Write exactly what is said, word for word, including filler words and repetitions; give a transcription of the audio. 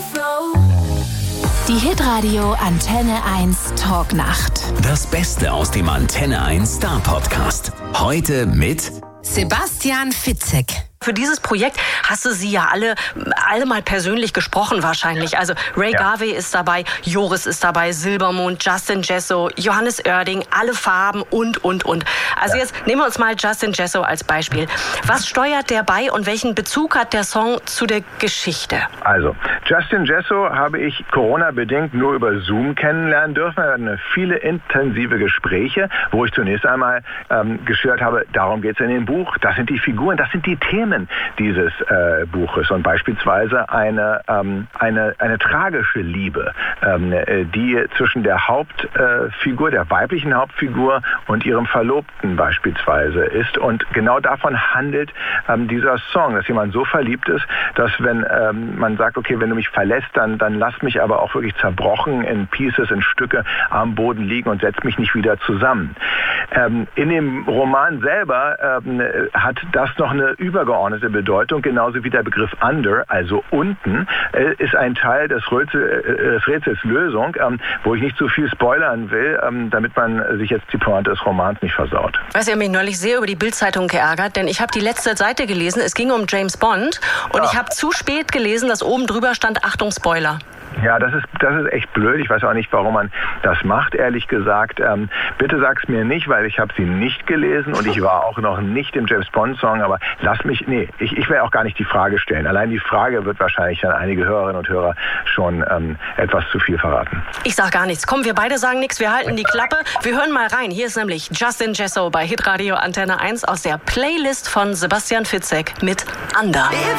Die Hitradio Antenne eins Talknacht. Das Beste aus dem Antenne eins Star Podcast. Heute mit Sebastian Fitzek. Für dieses Projekt hast du sie ja alle, alle mal persönlich gesprochen wahrscheinlich. Also Ray Ja. Garvey ist dabei, Joris ist dabei, Silbermond, Justin Jesso, Johannes Oerding, alle Farben und, und, und. Also Ja. jetzt nehmen wir uns mal Justin Jesso als Beispiel. Was steuert der bei und welchen Bezug hat der Song zu der Geschichte? Also, Justin Jesso habe ich Corona-bedingt nur über Zoom kennenlernen dürfen. Wir hatten viele intensive Gespräche, wo ich zunächst einmal ähm, geschildert habe, darum geht es in dem Buch. Das sind die Figuren, das sind die Themen dieses äh, Buches. Und beispielsweise eine, ähm, eine, eine tragische Liebe, ähm, die zwischen der Hauptfigur, äh, der weiblichen Hauptfigur und ihrem Verlobten beispielsweise ist. Und genau davon handelt ähm, dieser Song, dass jemand so verliebt ist, dass wenn ähm, man sagt, okay, wenn du mich verlässt, dann, dann lass mich aber auch wirklich zerbrochen in Pieces, in Stücke am Boden liegen und setz mich nicht wieder zusammen. Ähm, in dem Roman selber ähm, hat das noch eine übergeordnete Bedeutung, genauso wie der Begriff under, also unten, äh, ist ein Teil des, Rätsel, äh, des Rätsels Lösung, ähm, wo ich nicht zu viel spoilern will, ähm, damit man sich jetzt die Pointe des Romans nicht versaut. Weißt du, ich habe mich neulich sehr über die Bild-Zeitung geärgert, denn ich habe die letzte Seite gelesen, es ging um James Bond und Ja. ich habe zu spät gelesen, dass oben drüber stand, Achtung, Spoiler. Ja, das ist, das ist echt blöd. Ich weiß auch nicht, warum man das macht, ehrlich gesagt. Ähm, bitte sag's mir nicht, weil ich habe sie nicht gelesen und ich war auch noch nicht im James Bond Song, aber lass mich, nee, ich, ich will auch gar nicht die Frage stellen. Allein die Frage wird wahrscheinlich dann einige Hörerinnen und Hörer schon ähm, etwas zu viel verraten. Ich sag gar nichts. Komm, wir beide sagen nichts, wir halten die Klappe. Wir hören mal rein. Hier ist nämlich Justin Jesso bei Hitradio Antenne eins aus der Playlist von Sebastian Fitzek mit Under.